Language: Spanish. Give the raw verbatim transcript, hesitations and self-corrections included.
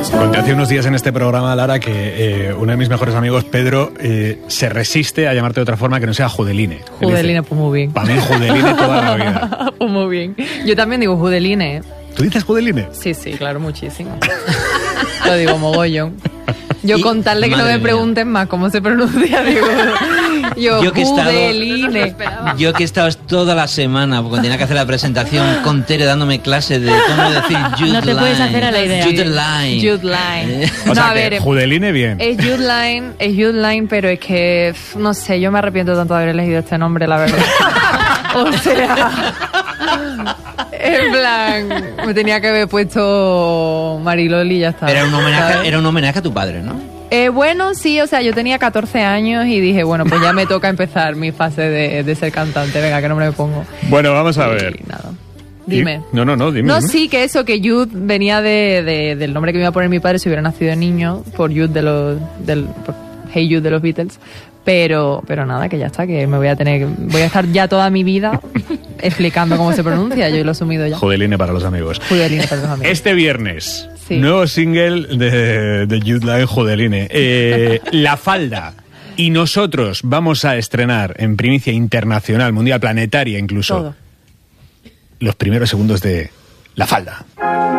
Conté hace unos días en este programa, Lara, que eh, uno de mis mejores amigos, Pedro, eh, se resiste a llamarte de otra forma que no sea Judeline. Judeline, pues muy bien. Para mí Judeline toda la vida. Pues muy bien. Yo también digo Judeline, ¿eh? ¿Tú dices Judeline? Sí, sí, claro, muchísimo. Lo digo mogollón. Yo Y, contarle que no me madre pregunten más cómo se pronuncia, digo, yo, Yo que he estado- Judeline. Yo que he estado toda la semana, porque tenía que hacer la presentación con Tere dándome clases de cómo decir Jude No te puedes Line. hacer a la idea. Jude Line. Jude Line. Eh, O No, sea, a que ver, Judeline bien. es Jude Line, es Jude Line, pero es que, pf, no sé, yo me arrepiento tanto de haber elegido este nombre, la verdad. O sea, en plan, me tenía que haber puesto Mariloli y ya está. Era un homenaje, ¿sabes? era un homenaje a tu padre, ¿no? Eh, bueno, sí, o sea, yo tenía catorce años y dije, bueno, pues ya me toca empezar mi fase de, de ser cantante. Venga, ¿qué nombre me pongo? Bueno, vamos a ver. Y nada. Dime. ¿Y? No, no, no, dime. No, dime. sí, que eso, que Jude venía de, de- del nombre que me iba a poner mi padre si hubiera nacido niño, por Jude de los, del, por Hey Jude de los Beatles. Pero, pero nada, que ya está, que me voy a tener, voy a estar ya toda mi vida explicando cómo se pronuncia. Yo lo he asumido ya. Judeline para los amigos. Judeline, para los amigos. Este viernes, Sí. nuevo single de, de Jude Line, Judeline. Eh, La Falda. Y nosotros vamos a estrenar en primicia internacional, mundial, planetaria incluso, Todo. los primeros segundos de La Falda.